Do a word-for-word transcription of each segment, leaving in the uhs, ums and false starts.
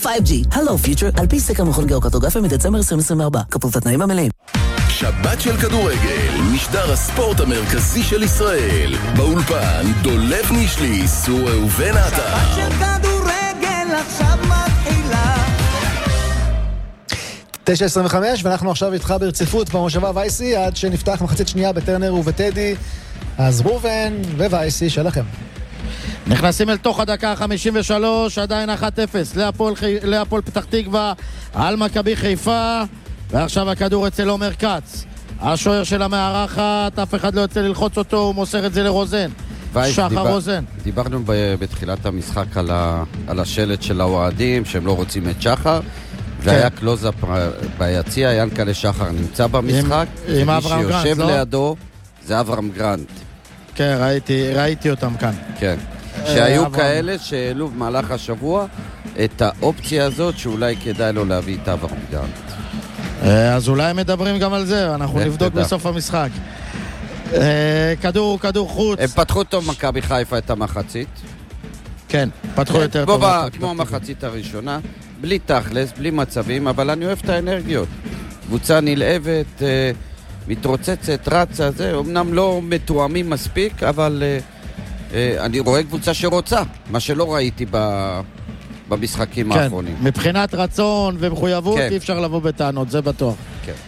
פייב ג'י. הלו פיוטר, על פי סקר מכון גיאוקרטוגרפיה מדצמבר עשרים עשרים וארבע. כפוף לתנאים המלאים. שבת של כדורגל, משדר הספורט המרכזי של ישראל. באולפן דולב נישליס וראובן עטר. שבת של כדורגל עכשיו מתחילה. תשע עשרים וחמש, ואנחנו עכשיו איתך ברציפות במושבה וייסי, עד שנפתח מחצית שנייה בטרנר ובטדי. אז ראובן ווייסי שלכם. נכנסים אל תוך הדקה ה-חמישים ושלוש, עדיין אחת אפס להפועל, חי... להפועל פתח תקווה על מכבי חיפה, ועכשיו הכדור אצל עומר כץ, השוער של המארחת, אף אחד לא יוצא ללחוץ אותו, הוא מוסר את זה לרוזן, שחר דיבר... רוזן. דיברנו ב... בתחילת המשחק על, ה... על השלט של האוהדים שהם לא רוצים את שחר, והיה כן. קלוזאפ ביציע, ינקלה שחר נמצא במשחק, עם, עם ומי שיושב גרנט, לידו לא? זה אברהם גרנט. כן, ראיתי, ראיתי אותם כאן. כן. שהיו כאלה שהעלו במהלך השבוע את האופציה הזאת שאולי כדאי לו להביא את אברהם גרנט. אז אולי מדברים גם על זה, אנחנו נבדוק בסוף המשחק. כדור, כדור חוץ. הם פתחו טוב מכבי חיפה את המחצית. כן, פתחו יותר טוב. כמו המחצית הראשונה, בלי תכלס, בלי מצבים, אבל אני אוהב את האנרגיות. קבוצה נלהבת, מתרוצצת, רצה, זה, אמנם לא מתואמים מספיק, אבל אני רואה קבוצה שרוצה, מה שלא ראיתי במשחקים האחרונים. מבחינת רצון ומחויבות אי אפשר לבוא בטענות, זה בטוח.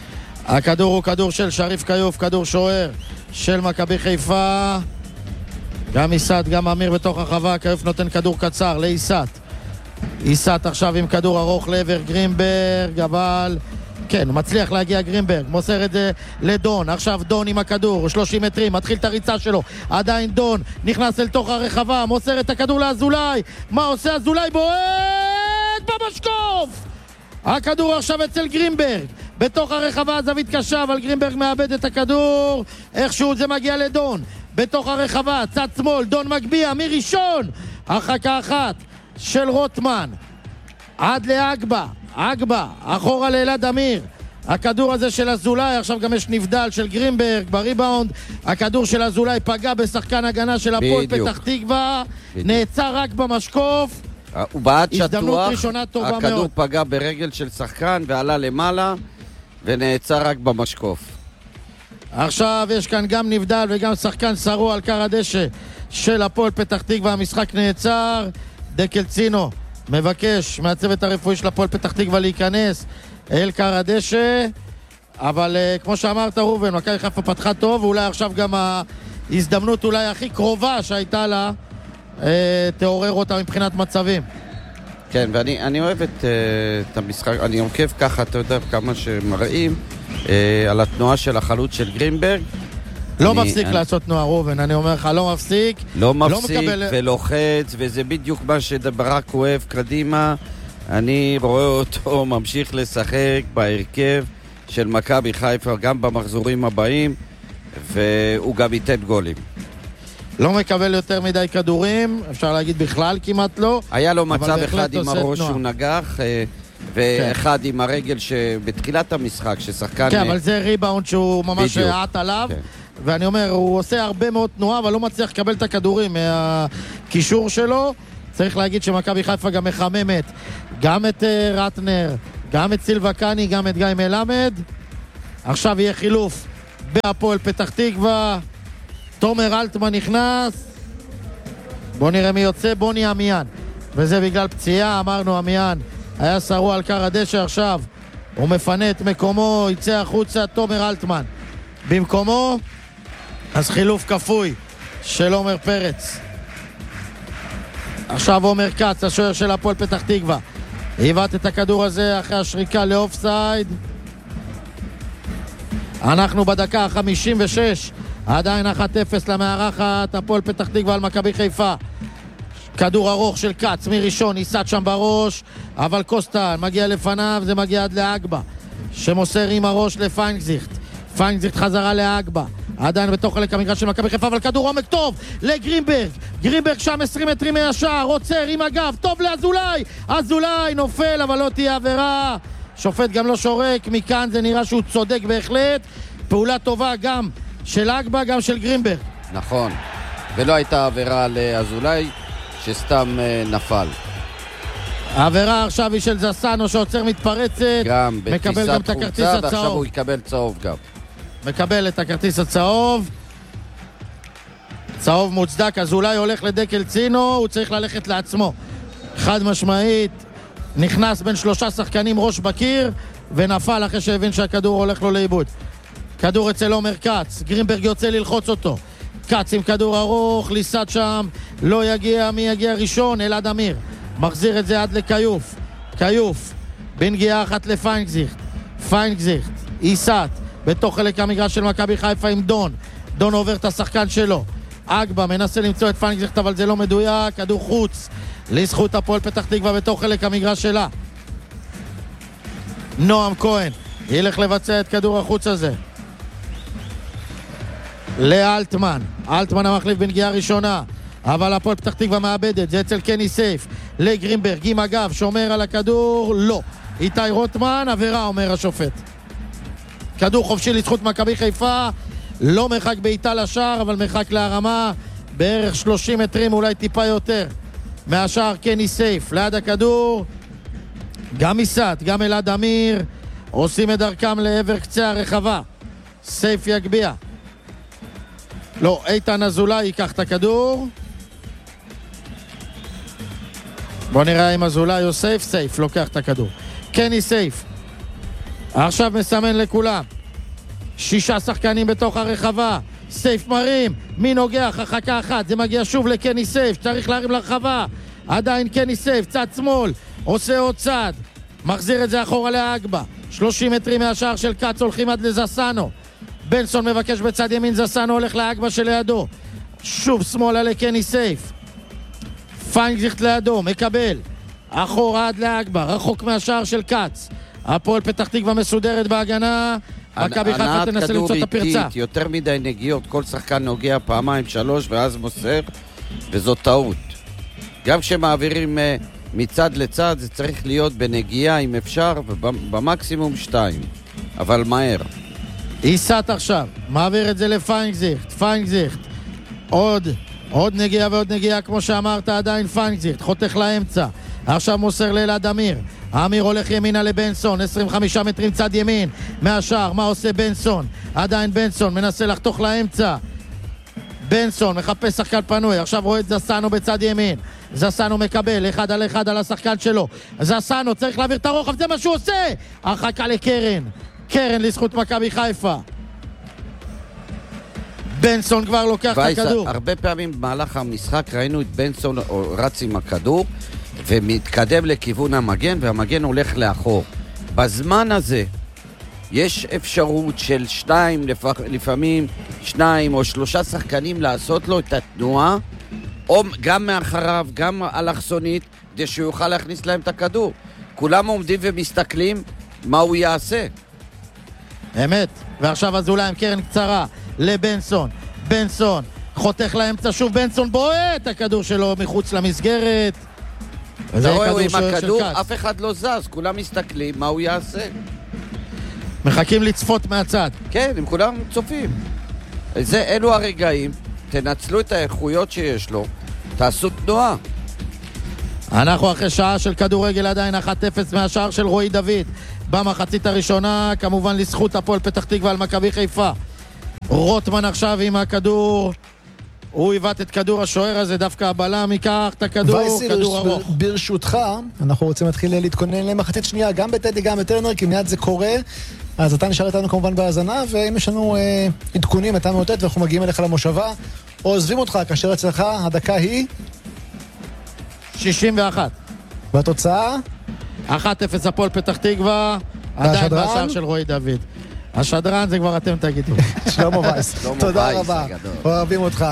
הכדור הוא כדור של שריף קיוף, כדור שוער של מכבי חיפה. גם איסת, גם אמיר בתוך הרחבה, קיוף נותן כדור קצר לאיסת. איסת עכשיו עם כדור ארוך לעבר גרינברג, אבל כן, הוא מצליח להגיע גרינברג, מוסר את זה לדון, עכשיו דון עם הכדור, שלושים מטרים, מתחיל את הריצה שלו, עדיין דון, נכנס אל תוך הרחבה, מוסר את הכדור לאזולאי, מה עושה אזולאי? בועט במשקוף! הכדור עכשיו אצל גרינברג, בתוך הרחבה, זווית קשה, אבל גרינברג מאבד את הכדור, איכשהו זה מגיע לדון, בתוך הרחבה, צד שמאל, דון מגביע, מראשון, הרחקה אחת של רוטמן, עד לאגבה, אגבה, אחורה לאלעד אמיר, הכדור הזה של אזולאי, עכשיו גם יש נבדל של גרינברג בריבאונד, הכדור של אזולאי פגע בשחקן הגנה של הפועל פתח תקווה, נעצר רק במשקוף, הוא בעט שטוח, הכדור מאוד. פגע ברגל של שחקן ועלה למעלה ונעצר רק במשקוף. עכשיו יש כאן גם נבדל וגם שחקן שרו על קר הדשא של הפועל פתח תקווה, המשחק נעצר, דקל צינו מבקש מהצוות הרפואי של הפועל פתח תקווה להיכנס אל קר הדשא, אבל uh, כמו שאמרת ראובן, מכבי חיפה פתחה טוב, ואולי עכשיו גם ההזדמנות אולי הכי קרובה שהייתה לה uh, תעורר אותה מבחינת מצבים. כן, ואני אני אוהב את, uh, את המשחק, אני עוקב ככה, אתה יודע כמה שמראים uh, על התנועה של החלוץ של גרינברג. לא אני, מפסיק אני... לעשות תנועה ראובן, אני אומר לך, לא מפסיק. לא מפסיק לא מקבל... ולוחץ, וזה בדיוק מה שברק אוהב קדימה. אני רואה אותו ממשיך לשחק בהרכב של מכבי חיפה גם במחזורים הבאים, והוא גם ייתן גולים. לא מקבל יותר מדי כדורים, אפשר להגיד בכלל כמעט לא. היה לו מצב אחד עם הראש שהוא נגח, ואחד כן. עם הרגל שבתחילת המשחק, ששחקן... כן, אבל זה ריבאונד שהוא ממש עט עליו. כן. ואני אומר, הוא עושה הרבה מאוד תנועה, אבל לא מצליח לקבל את הכדורים מהקישור שלו. צריך להגיד שמכבי חיפה גם מחממת גם את uh, רטנר, גם את סילבה קני, גם את גיא מלמד. עכשיו יהיה חילוף בהפועל פתח תקווה. תומר אלטמן נכנס. בוא נראה מי יוצא, בוני עמיאן. וזה בגלל פציעה, אמרנו עמיאן. היה שרו על קר הדשא עכשיו. הוא מפנה את מקומו, יצא החוצה תומר אלטמן. במקומו, אז חילוף כפוי של עומר פרץ. עכשיו עומר כץ, השוער של הפועל פתח תקווה. היבט את הכדור הזה אחרי השריקה לאופסייד. אנחנו בדקה ה-חמישים ושש. עדיין אחת אפס למארחת הפועל פתח תקווה על מכבי חיפה. כדור ארוך של קץ מראשון, ניסת שם בראש, אבל קוסטן מגיע לפניו, זה מגיע עד לאגבה, שמוסר עם הראש לפיינגזיכט. פיינגזיכט חזרה לאגבה, עדיין בתוך חלק המגרש של מכבי חיפה, אבל כדור עומק טוב לגרינברג. גרינברג שם עשרים מטרים מהשער, עוצר עם הגב, טוב לאזולאי. אזולאי נופל, אבל לא תהיה עבירה. שופט גם לא שורק, מכאן זה נראה שהוא צודק בהחלט. פעולה טובה גם של אגבה, גם של גרינברג. נכון, ולא הייתה עבירה לאזולאי שסתם נפל. העבירה עכשיו היא של זסנו שעוצר מתפרצת. גם מקבל גם בתפיסת את הכרטיס חולצה, ועכשיו הצהוב. הוא יקבל צהוב גם. מקבל את הכרטיס הצהוב. צהוב מוצדק, אז אולי הולך לדקל צינו, הוא צריך ללכת לעצמו. חד משמעית, נכנס בין שלושה שחקנים ראש בקיר, ונפל אחרי שהבין שהכדור הולך לו לאיבוד. כדור אצל עומר קץ, גרינברג יוצא ללחוץ אותו. קץ עם כדור ארוך, ליסת שם, לא יגיע, מי יגיע ראשון? אלעד אמיר. מחזיר את זה עד לקיוף. קיוף, בנגיעה אחת לפיינגזיכט. פיינגזיכט, איסת, בתוך חלק המגרש של מכבי חיפה עם דון. דון עובר את השחקן שלו. אגבה מנסה למצוא את פיינגזיכט, אבל זה לא מדויק, כדור חוץ. לזכות הפועל פתח תקווה בתוך חלק המגרש שלה. נועם כהן ילך לבצע את כדור החוץ הזה. לאלטמן, אלטמן המחליף בנגיעה ראשונה, אבל הפועל פתח תקווה מאבדת, זה אצל קני סייף. לגרינברג עם הגב, שומר על הכדור, לא. איתי רוטמן, עבירה אומר השופט. כדור חופשי לזכות מכבי חיפה, לא מרחק בעיטה לשער, אבל מרחק להרמה, בערך שלושים מטרים, אולי טיפה יותר. מהשער קני סייף, ליד הכדור, גם מסעת, גם אלעד אמיר, עושים את דרכם לעבר קצה הרחבה. סייף יגביע. לא, איתן אזולאי ייקח את הכדור. בוא נראה אם אזולאי או סייף, סייף לוקח את הכדור. קני סייף. עכשיו מסמן לכולם. שישה שחקנים בתוך הרחבה. סייף מרים, מי נוגח? החכה אחת, זה מגיע שוב לקני סייף, צריך להרים לרחבה. עדיין קני סייף, צד שמאל, עושה עוד צד. מחזיר את זה אחורה לאגבה. שלושים מטרים מהשער של קץ, הולכים עד לזסנו. בנסון מבקש בצד ימין, זסנו הולך לאגבה שלידו. שוב שמאלה לקני סייף. פיינגזיכט לידו, מקבל. אחורה עד לאגבה, רחוק מהשער של קץ. הפועל פתח תקווה מסודרת בהגנה. מכבי חיפה תנסה למצוא את הפרצה. יותר מדי נגיעות, כל שחקן נוגע פעמיים שלוש ואז מוסר, וזו טעות. גם כשמעבירים מצד לצד זה צריך להיות בנגיעה אם אפשר, ובמקסימום שתיים, אבל מהר. איסת עכשיו, מעביר את זה לפיינגזיכט, פיינגזיכט, עוד, עוד נגיעה ועוד נגיעה כמו שאמרת, עדיין פיינגזיכט, חותך לאמצע, עכשיו מוסר לאלעד אמיר, אמיר הולך ימינה לבנסון, עשרים וחמישה מטרים צד ימין, מהשער, מה עושה בנסון? עדיין בנסון, מנסה לחתוך לאמצע, בנסון מחפש שחקן פנוי, עכשיו רואה את זסנו בצד ימין, זסנו מקבל, אחד על אחד על השחקן שלו, זסנו צריך להעביר את הרוחב, זה מה שהוא עושה, הרחקה לקרן, קרן לזכות מכבי חיפה. בנסון כבר לוקח וייס, את הכדור. הרבה פעמים במהלך המשחק ראינו את בנסון רץ עם הכדור ומתקדם לכיוון המגן, והמגן הולך לאחור. בזמן הזה יש אפשרות של שניים, לפעמים שניים או שלושה שחקנים לעשות לו את התנועה, או גם מאחריו, גם אלכסונית, כדי שהוא יוכל להכניס להם את הכדור. כולם עומדים ומסתכלים מה הוא יעשה. אמת, ועכשיו אזולאי עם קרן קצרה לבנסון, בנסון חותך לאמצע שוב, בנסון בועט הכדור שלו מחוץ למסגרת. אתה רואה, הוא עם הכדור, אף אחד לא זז, כולם מסתכלים מה הוא יעשה. מחכים לצפות מהצד. כן, הם כולם צופים. זה, אלו הרגעים, תנצלו את האיכויות שיש לו, תעשו תנועה. אנחנו אחרי שעה של כדורגל עדיין אחת אפס מהשער של רועי דוד במחצית הראשונה, כמובן לזכות הפועל פתח תקווה על מכבי חיפה. רוטמן עכשיו עם הכדור, הוא היבט את כדור השוער הזה, דווקא הבלם ייקח את הכדור, וייסי, כדור ארוך. ברשותך, אנחנו רוצים להתחיל להתכונן למחצית שנייה, גם בטדי, גם בטרנר, כי מיד זה קורה, אז אתה נשאר איתנו כמובן בהאזנה, ואם יש לנו אה, עדכונים, אתה מאותת, ואנחנו מגיעים אליך למושבה, או עוזבים אותך, כאשר אצלך הדקה היא שישים ואחת. והתוצאה? אחת אפס הפועל פתח תקווה, עדיין בשער של רועי דוד. השדרן זה כבר אתם תגידו. שלמה וייס, תודה רבה, אוהבים אותך.